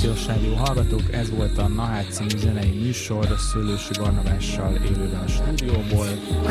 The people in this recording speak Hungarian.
Sziasztok, rádió hallgatók! Ez volt a Nahát című zenei műsor Szőlősi Barnabással élőben a stúdióból.